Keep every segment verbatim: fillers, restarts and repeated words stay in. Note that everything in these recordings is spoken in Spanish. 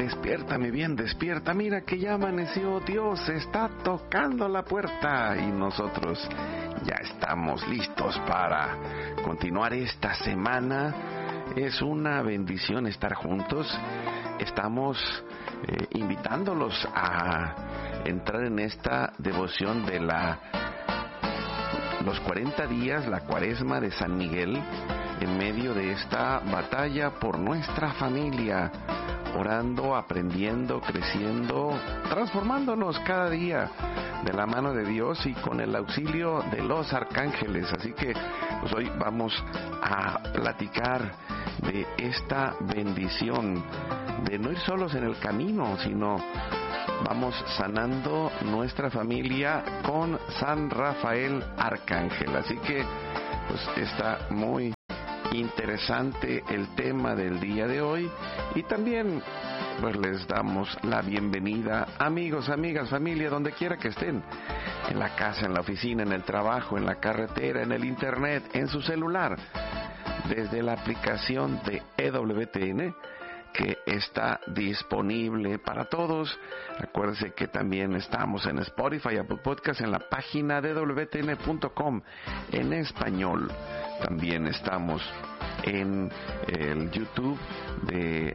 despiértame bien, despierta, mira que ya amaneció, Dios está tocando la puerta y nosotros ya estamos listos para continuar esta semana. Es una bendición estar juntos. Estamos eh, invitándolos a entrar en esta devoción de la los cuarenta días, la cuaresma de San Miguel, en medio de esta batalla por nuestra familia, orando, aprendiendo, creciendo, transformándonos cada día de la mano de Dios y con el auxilio de los arcángeles. Así que pues hoy vamos a platicar de esta bendición, de no ir solos en el camino, sino vamos sanando nuestra familia con San Rafael Arcángel. Así que pues está muy interesante el tema del día de hoy y también pues les damos la bienvenida, amigos, amigas, familia, donde quiera que estén, en la casa, en la oficina, en el trabajo, en la carretera, en el internet, en su celular, desde la aplicación de E W T N que está disponible para todos. Acuérdense que también estamos en Spotify, Apple Podcast, en la página de E W T N punto com en español. También estamos en el YouTube de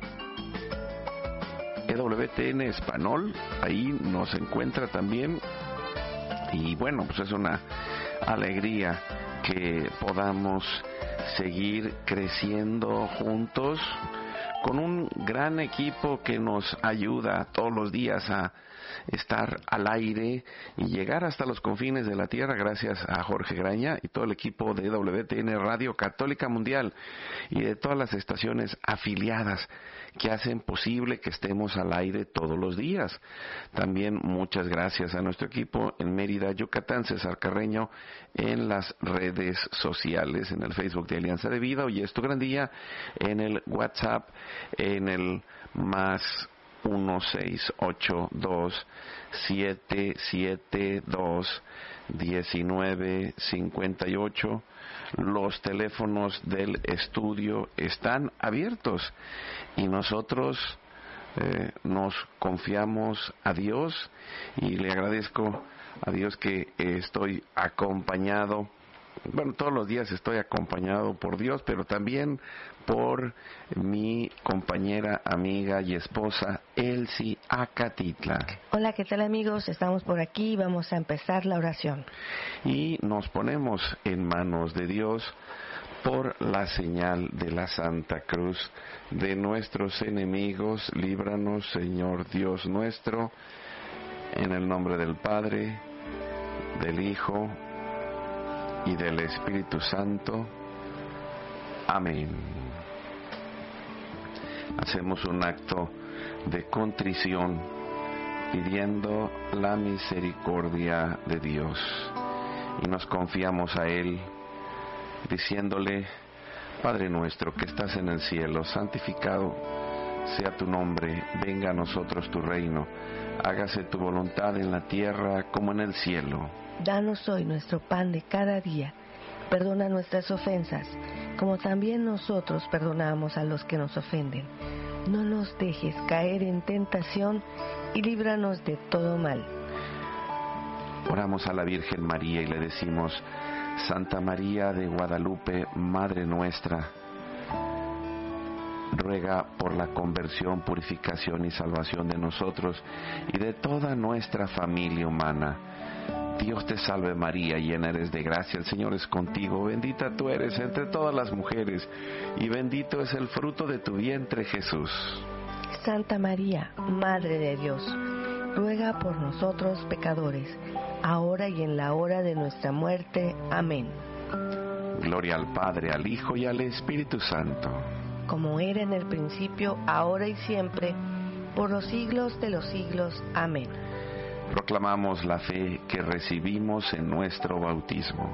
E W T N Español, ahí nos encuentra también. Y bueno, pues es una alegría que podamos seguir creciendo juntos con un gran equipo que nos ayuda todos los días a estar al aire y llegar hasta los confines de la tierra, gracias a Jorge Graña y todo el equipo de E W T N Radio Católica Mundial y de todas las estaciones afiliadas que hacen posible que estemos al aire todos los días. También muchas gracias a nuestro equipo en Mérida, Yucatán, César Carreño, en las redes sociales, en el Facebook de Alianza de Vida. Hoy es tu gran día, en el WhatsApp, en el más uno seis ocho dos siete siete dos uno nueve cinco ocho. Los teléfonos del estudio están abiertos y nosotros eh, nos confiamos a Dios y le agradezco a Dios que eh, estoy acompañado. Bueno, todos los días estoy acompañado por Dios, pero también por mi compañera, amiga y esposa, Elsie Acatitla. Hola, ¿qué tal, amigos? Estamos por aquí y vamos a empezar la oración. Y nos ponemos en manos de Dios por la señal de la Santa Cruz de nuestros enemigos. Líbranos, Señor Dios nuestro, en el nombre del Padre, del Hijo y del Espíritu Santo. Amén. Hacemos un acto de contrición pidiendo la misericordia de Dios y nos confiamos a Él diciéndole: Padre nuestro que estás en el cielo, santificado sea tu nombre, venga a nosotros tu reino, hágase tu voluntad en la tierra como en el cielo. Danos hoy nuestro pan de cada día. Perdona nuestras ofensas, como también nosotros perdonamos a los que nos ofenden. No nos dejes caer en tentación y líbranos de todo mal. Oramos a la Virgen María y le decimos: Santa María de Guadalupe, Madre nuestra, ruega por la conversión, purificación y salvación de nosotros y de toda nuestra familia humana. Dios te salve María, llena eres de gracia, el Señor es contigo, bendita tú eres entre todas las mujeres, y bendito es el fruto de tu vientre, Jesús. Santa María, Madre de Dios, ruega por nosotros pecadores, ahora y en la hora de nuestra muerte. Amén. Gloria al Padre, al Hijo y al Espíritu Santo. Como era en el principio, ahora y siempre, por los siglos de los siglos. Amén. Proclamamos la fe que recibimos en nuestro bautismo.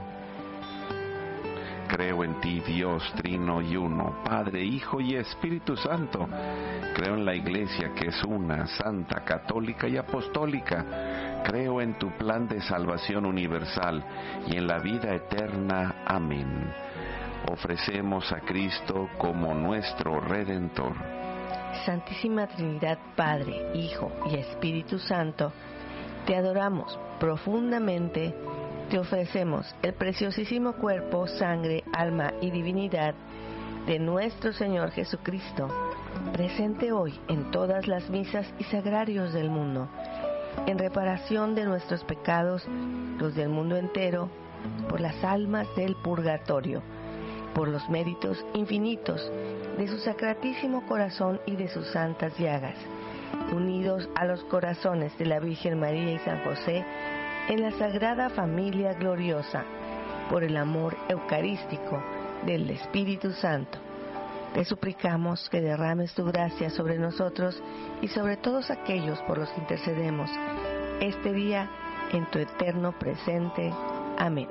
Creo en ti, Dios trino y uno, Padre, Hijo y Espíritu Santo. Creo en la Iglesia que es una, santa, católica y apostólica. Creo en tu plan de salvación universal y en la vida eterna. Amén. Ofrecemos a Cristo como nuestro Redentor. Santísima Trinidad, Padre, Hijo y Espíritu Santo, te adoramos profundamente, te ofrecemos el preciosísimo cuerpo, sangre, alma y divinidad de nuestro Señor Jesucristo, presente hoy en todas las misas y sagrarios del mundo, en reparación de nuestros pecados, los del mundo entero, por las almas del purgatorio, por los méritos infinitos de su sacratísimo corazón y de sus santas llagas, unidos a los corazones de la Virgen María y San José, en la Sagrada Familia Gloriosa, por el amor eucarístico del Espíritu Santo. Te suplicamos que derrames tu gracia sobre nosotros y sobre todos aquellos por los que intercedemos este día en tu eterno presente. Amén.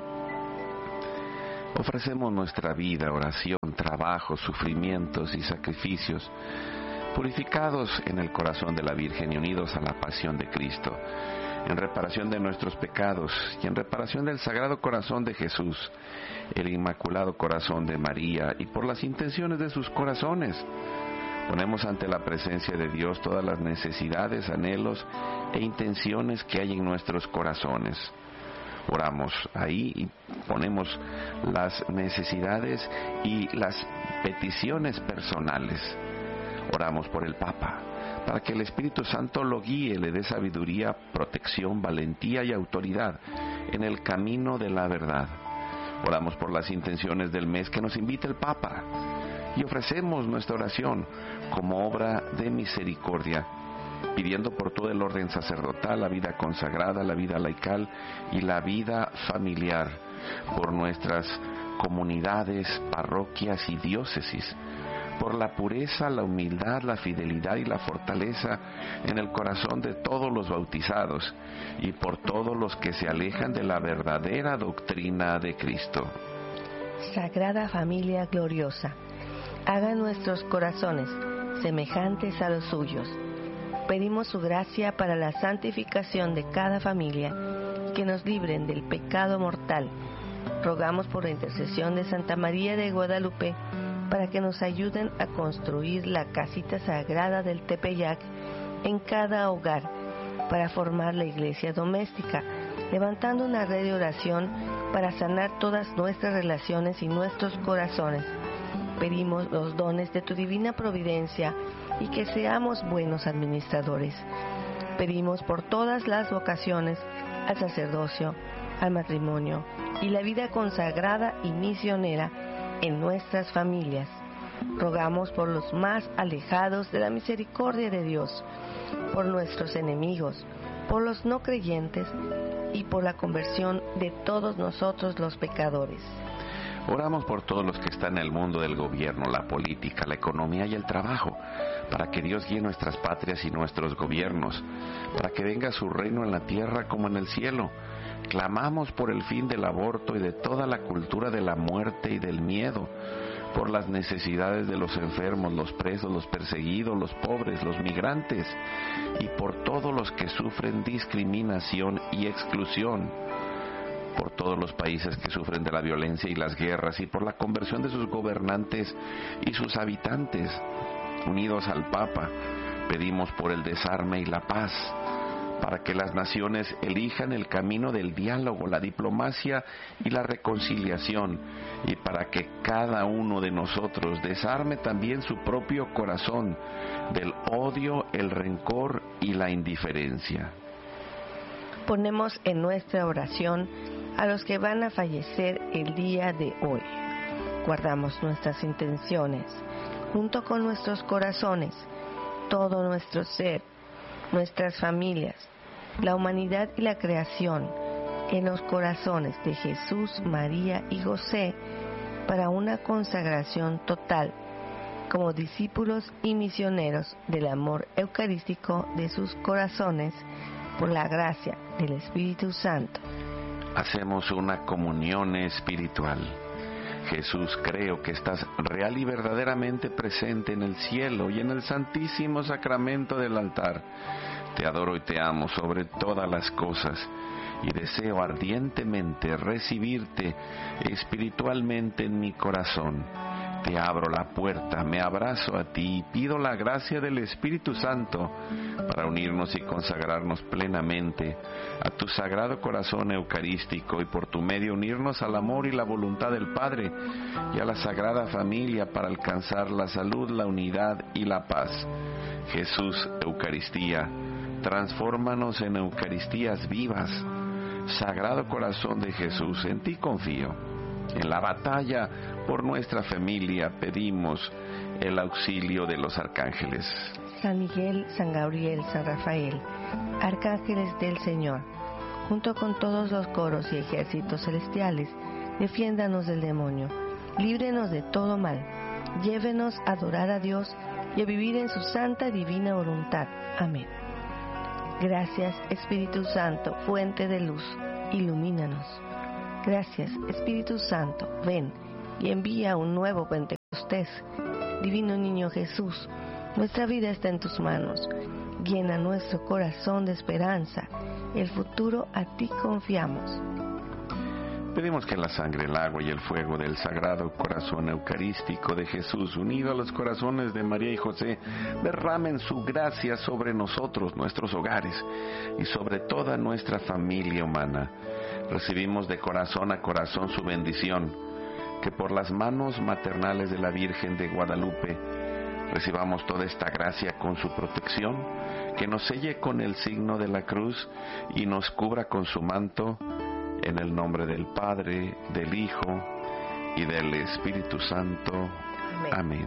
Ofrecemos nuestra vida, oración, trabajo, sufrimientos y sacrificios, purificados en el corazón de la Virgen y unidos a la pasión de Cristo, en reparación de nuestros pecados y en reparación del Sagrado Corazón de Jesús, el Inmaculado Corazón de María y por las intenciones de sus corazones. Ponemos ante la presencia de Dios todas las necesidades, anhelos e intenciones que hay en nuestros corazones. Oramos ahí y ponemos las necesidades y las peticiones personales. Oramos por el Papa, para que el Espíritu Santo lo guíe, le dé sabiduría, protección, valentía y autoridad en el camino de la verdad. Oramos por las intenciones del mes que nos invita el Papa y ofrecemos nuestra oración como obra de misericordia, pidiendo por todo el orden sacerdotal, la vida consagrada, la vida laical y la vida familiar, por nuestras comunidades, parroquias y diócesis, por la pureza, la humildad, la fidelidad y la fortaleza en el corazón de todos los bautizados y por todos los que se alejan de la verdadera doctrina de Cristo. Sagrada Familia Gloriosa, haga nuestros corazones semejantes a los suyos. Pedimos su gracia para la santificación de cada familia y que nos libren del pecado mortal. Rogamos por la intercesión de Santa María de Guadalupe para que nos ayuden a construir la casita sagrada del Tepeyac en cada hogar, para formar la iglesia doméstica, levantando una red de oración para sanar todas nuestras relaciones y nuestros corazones. Pedimos los dones de tu divina providencia y que seamos buenos administradores. Pedimos por todas las vocaciones al sacerdocio, al matrimonio y la vida consagrada y misionera en nuestras familias. Rogamos por los más alejados de la misericordia de Dios, por nuestros enemigos, por los no creyentes y por la conversión de todos nosotros los pecadores. Oramos por todos los que están en el mundo del gobierno, la política, la economía y el trabajo, para que Dios guíe nuestras patrias y nuestros gobiernos, para que venga su reino en la tierra como en el cielo. Clamamos por el fin del aborto y de toda la cultura de la muerte y del miedo, por las necesidades de los enfermos, los presos, los perseguidos, los pobres, los migrantes, y por todos los que sufren discriminación y exclusión, por todos los países que sufren de la violencia y las guerras, y por la conversión de sus gobernantes y sus habitantes. Unidos al Papa, pedimos por el desarme y la paz, para que las naciones elijan el camino del diálogo, la diplomacia y la reconciliación, y para que cada uno de nosotros desarme también su propio corazón del odio, el rencor y la indiferencia. Ponemos en nuestra oración a los que van a fallecer el día de hoy. Guardamos nuestras intenciones, junto con nuestros corazones, todo nuestro ser, nuestras familias, la humanidad y la creación, en los corazones de Jesús, María y José, para una consagración total, como discípulos y misioneros del amor eucarístico de sus corazones, por la gracia del Espíritu Santo. Hacemos una comunión espiritual. Jesús, creo que estás real y verdaderamente presente en el cielo y en el santísimo sacramento del altar. Te adoro y te amo sobre todas las cosas y deseo ardientemente recibirte espiritualmente en mi corazón. te abro la puerta, me abrazo a ti y pido la gracia del Espíritu Santo para unirnos y consagrarnos plenamente a tu Sagrado Corazón Eucarístico y por tu medio unirnos al amor y la voluntad del Padre y a la Sagrada Familia para alcanzar la salud, la unidad y la paz. Jesús, Eucaristía, transfórmanos en Eucaristías vivas. Sagrado Corazón de Jesús, en ti confío. En la batalla por nuestra familia pedimos el auxilio de los arcángeles. San Miguel, San Gabriel, San Rafael, arcángeles del Señor, junto con todos los coros y ejércitos celestiales, defiéndanos del demonio, líbrenos de todo mal, llévenos a adorar a Dios y a vivir en su santa y divina voluntad. Amén. Gracias, Espíritu Santo, fuente de luz, ilumínanos. Gracias, Espíritu Santo, ven y envía un nuevo Pentecostés. Divino Niño Jesús, nuestra vida está en tus manos. Llena nuestro corazón de esperanza. El futuro a ti confiamos. Pedimos que la sangre, el agua y el fuego del Sagrado Corazón Eucarístico de Jesús, unido a los corazones de María y José, derramen su gracia sobre nosotros, nuestros hogares y sobre toda nuestra familia humana. Recibimos de corazón a corazón su bendición, que por las manos maternales de la Virgen de Guadalupe recibamos toda esta gracia con su protección, que nos selle con el signo de la cruz y nos cubra con su manto, en el nombre del Padre, del Hijo y del Espíritu Santo. Amén. Amén.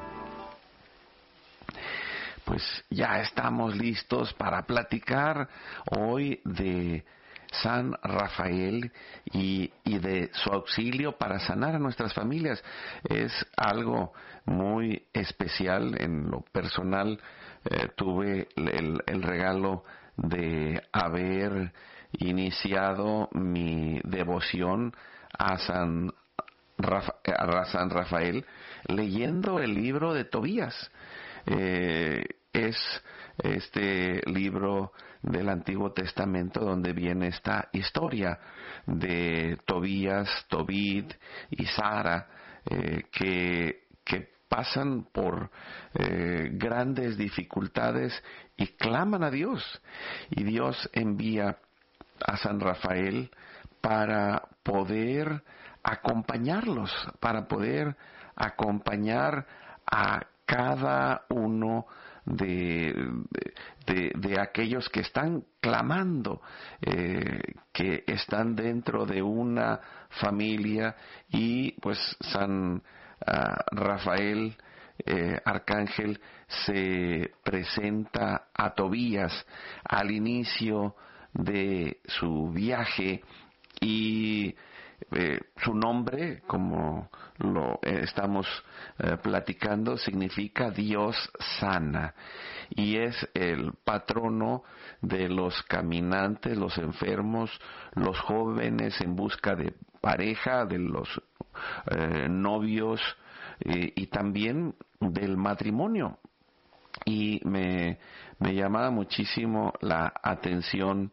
Pues ya estamos listos para platicar hoy de San Rafael y, y de su auxilio para sanar a nuestras familias. Es algo muy especial. En lo personal, eh, tuve el, el regalo de haber iniciado mi devoción a San, Rafa, a San Rafael leyendo el libro de Tobías. Eh, es este libro del Antiguo Testamento donde viene esta historia de Tobías, Tobit y Sara, eh, que, que pasan por eh, grandes dificultades y claman a Dios, y Dios envía a San Rafael para poder acompañarlos, para poder acompañar a cada uno de, de, de aquellos que están clamando, eh, que están dentro de una familia, y pues San uh, Rafael, eh, arcángel, se presenta a Tobías al inicio de su viaje, y eh, su nombre, como lo eh, estamos eh, platicando, significa Dios sana, y es el patrono de los caminantes, los enfermos, los jóvenes en busca de pareja, de los eh, novios, eh, y también del matrimonio. Y me, me llamaba muchísimo la atención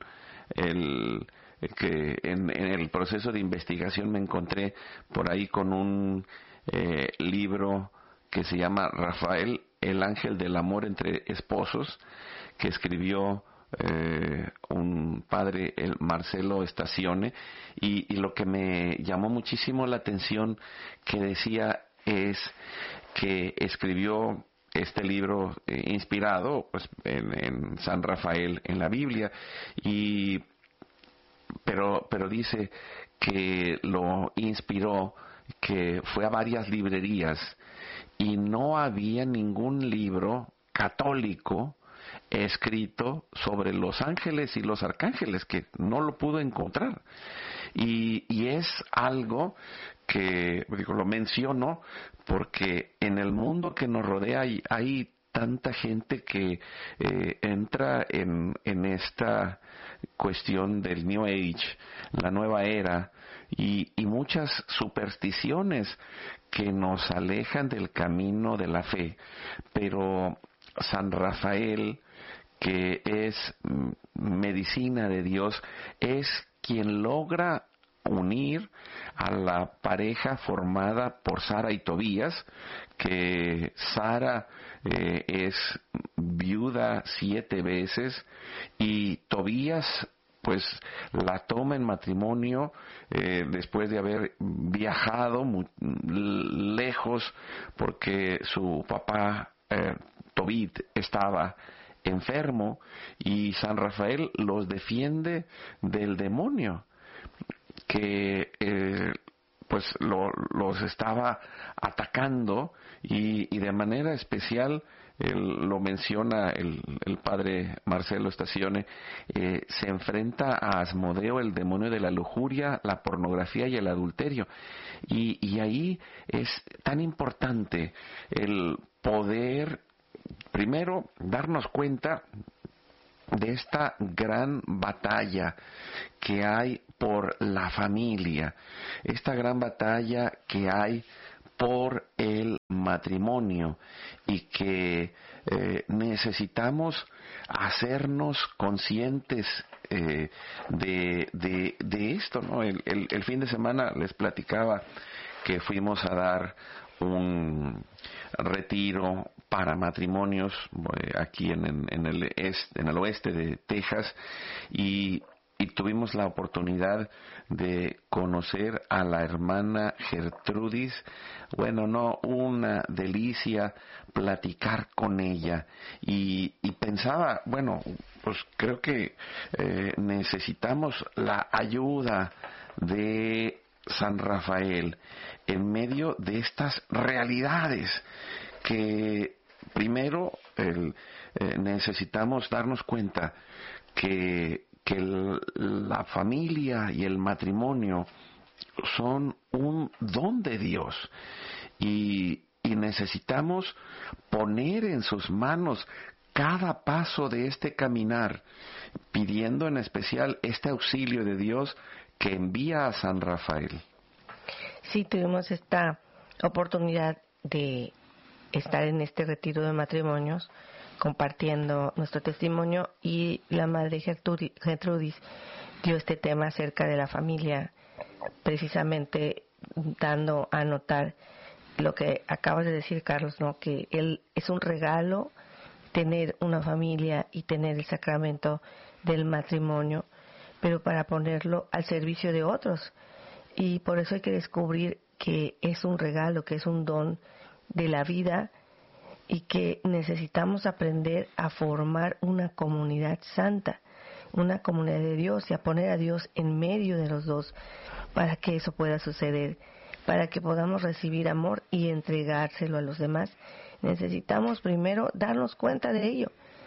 el que en, en el proceso de investigación me encontré por ahí con un eh, libro que se llama Rafael, el ángel del amor entre esposos, que escribió eh, un padre, el Marcelo Stazione, y, y lo que me llamó muchísimo la atención que decía es que escribió este libro eh, inspirado pues en, en San Rafael, en la Biblia, y pero pero dice que lo inspiró, que fue a varias librerías y no había ningún libro católico escrito sobre los ángeles y los arcángeles, que no lo pudo encontrar. Y, y es algo que, digo, lo menciono porque en el mundo que nos rodea hay, hay tanta gente que eh, entra en, en esta cuestión del New Age, la nueva era, y, y muchas supersticiones que nos alejan del camino de la fe. Pero San Rafael, que es medicina de Dios, es quien logra unir a la pareja formada por Sara y Tobías, que Sara eh, es viuda siete veces y Tobías pues la toma en matrimonio eh, después de haber viajado muy lejos porque su papá eh, Tobit estaba enfermo y San Rafael los defiende del demonio que eh, pues lo, los estaba atacando y, y de manera especial él, lo menciona el, el padre Marcelo Stacione, eh, se enfrenta a Asmodeo, el demonio de la lujuria, la pornografía y el adulterio, y, y ahí es tan importante el poder primero darnos cuenta de esta gran batalla que hay por la familia, esta gran batalla que hay por el matrimonio y que eh, necesitamos hacernos conscientes eh, de, de, de esto, ¿no? El, el, el fin de semana les platicaba que fuimos a dar un retiro para matrimonios eh, aquí en, en, en, el este, en el oeste de Texas y, y tuvimos la oportunidad de conocer a la hermana Gertrudis. Bueno, no, una delicia platicar con ella y, y pensaba, bueno, pues creo que eh, necesitamos la ayuda de San Rafael en medio de estas realidades que primero el, eh, necesitamos darnos cuenta que, que el, la familia y el matrimonio son un don de Dios y, y necesitamos poner en sus manos cada paso de este caminar, pidiendo en especial este auxilio de Dios que envía a San Rafael. Sí, tuvimos esta oportunidad de estar en este retiro de matrimonios compartiendo nuestro testimonio y la madre Gertrudis, Gertrudis dio este tema acerca de la familia, precisamente dando a notar lo que acabas de decir, Carlos, ¿no? Que él es un regalo tener una familia y tener el sacramento del matrimonio, pero para ponerlo al servicio de otros. Y por eso hay que descubrir que es un regalo, que es un don de la vida y que necesitamos aprender a formar una comunidad santa, una comunidad de Dios y a poner a Dios en medio de los dos para que eso pueda suceder, para que podamos recibir amor y entregárselo a los demás. Necesitamos primero darnos cuenta de ello.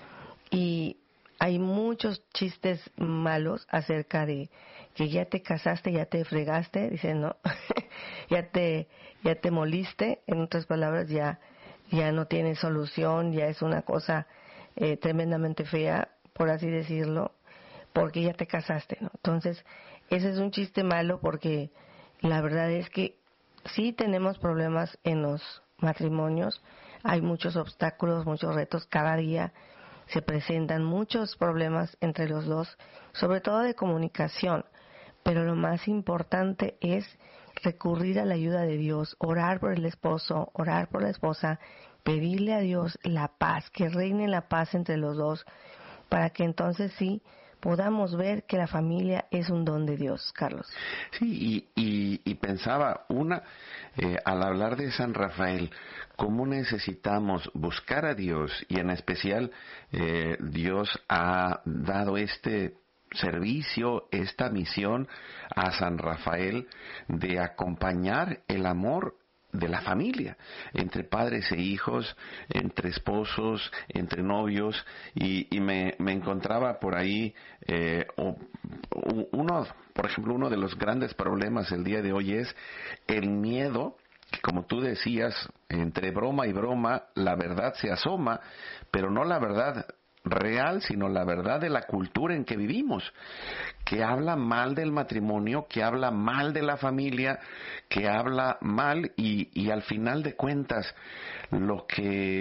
Y hay muchos chistes malos acerca de que ya te casaste, ya te fregaste, dicen, no, ya te ya te moliste, en otras palabras, ya ya no tiene solución, ya es una cosa eh, tremendamente fea, por así decirlo, porque ya te casaste, ¿no? Entonces, ese es un chiste malo porque la verdad es que sí tenemos problemas en los matrimonios, hay muchos obstáculos, muchos retos, cada día se presentan muchos problemas entre los dos, sobre todo de comunicación, pero lo más importante es recurrir a la ayuda de Dios, orar por el esposo, orar por la esposa, pedirle a Dios la paz, que reine la paz entre los dos, para que entonces sí podamos ver que la familia es un don de Dios, Carlos. Sí, y, y, y pensaba, una, eh, al hablar de San Rafael, cómo necesitamos buscar a Dios, y en especial eh, Dios ha dado este servicio, esta misión a San Rafael de acompañar el amor de la familia, entre padres e hijos, entre esposos, entre novios, y, y me, me encontraba por ahí eh, uno, por ejemplo, uno de los grandes problemas el día de hoy es el miedo, que como tú decías, entre broma y broma, la verdad se asoma, pero no la verdad real, sino la verdad de la cultura en que vivimos, que habla mal del matrimonio, que habla mal de la familia, que habla mal y, y al final de cuentas lo que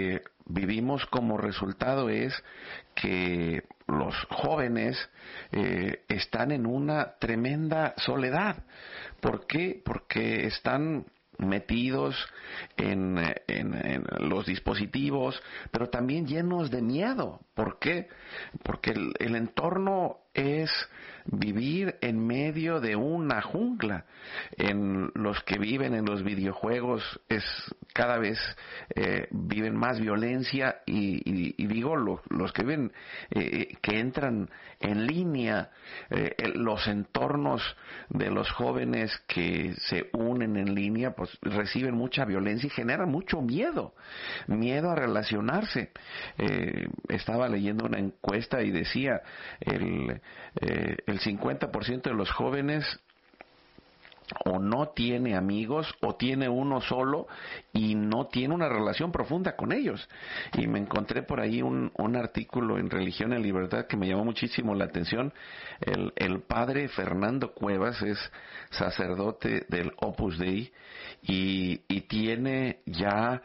vivimos como resultado es que los jóvenes eh, están en una tremenda soledad. ¿Por qué? Porque están metidos en, en, en los dispositivos, pero también llenos de miedo. ¿Por qué? Porque el, el entorno es vivir en medio de una jungla. En los que viven en los videojuegos es cada vez eh, viven más violencia y, y, y digo lo, los que viven eh, que entran en línea, eh, los entornos de los jóvenes que se unen en línea pues reciben mucha violencia y generan mucho miedo, miedo a relacionarse. Eh, estaba leyendo una encuesta y decía el eh, el cincuenta por ciento de los jóvenes o no tiene amigos o tiene uno solo y no tiene una relación profunda con ellos. Y me encontré por ahí un, un artículo en Religión y Libertad que me llamó muchísimo la atención. El, el padre Fernando Cuevas es sacerdote del Opus Dei y, y tiene ya